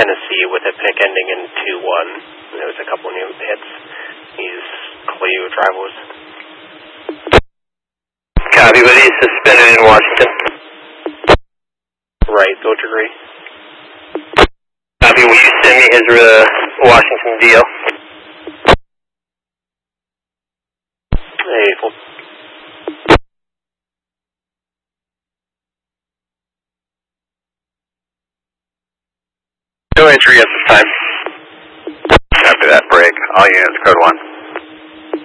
Tennessee with a pick ending in 2-1. There was a couple new hits. He's Clio drivers. Copy, but he's suspended in Washington. Right, don't you agree? Copy, will you send me his Washington deal? Hey, full. No entry at this time. After that break, all units code 1.